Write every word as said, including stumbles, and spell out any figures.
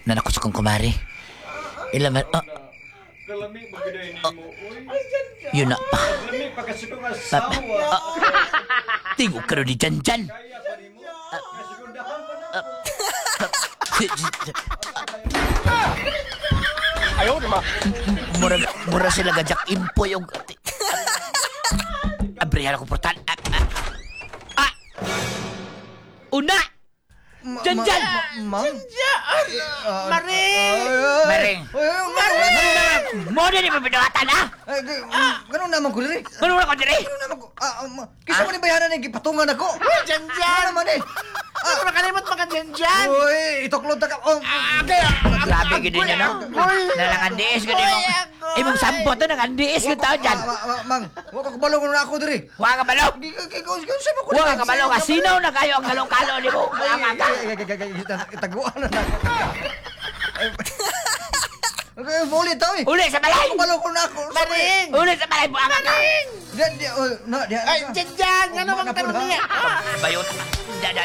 nanakos kong kumari. Ilaman, ah, Kalami magaday ni mo. Uy. yun na pa. Kalami pagkasuko nga sawa. Tingog ka rin ni Jan Jan. Kaya pa ni mo. Nasugundahan pa na. Ayaw, di ba? Mura, mura sila gajak impo yung... Abrihan ako portal. Ah, ah. Ah! Una! Jan Jan! Mang? Maring! Maring! Mo na ni mabinawatan, ha? Ganun naman ko diri. Ano na ko diri? Ganun naman ko. Ah, ma- Kisa mo ni bayaran ng gipatungan ako. Jan Ano Jan! naman eh? Ano nakalimot mga Jan Jan? Uy, itoklod na ka. Oh, Grabe gini niya, no? Nalang andiis gini mo. Imong sampo to nang andiis yung tao dyan. Ma- ma- Mang, huwag ka kabalong na ako diri. Huwag ka balo! Gi- gi- gi- gi- Saan mo ko Huwag ka balo! Kasinaw na kayo ang galong-kalo ni mo! Mga ka! Itaguan na ako. Okay, ulit tao eh. Uli sa balay! Kabalong ko na ako. Maring! Uli sa balay! Buanga ka! Diyan, diyan, oh, na, diyan. Ay, Jan Jan! Ano Ugma bang na po tanong na. niya? Bayot!